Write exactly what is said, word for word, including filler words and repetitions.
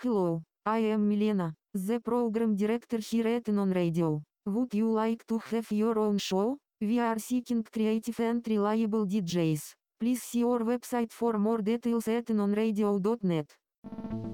Hello, I am Milena, the program director here at Non Radio. Would you like to have your own show? We are seeking creative and reliable D Js. Please see our website for more details at non radio dot net.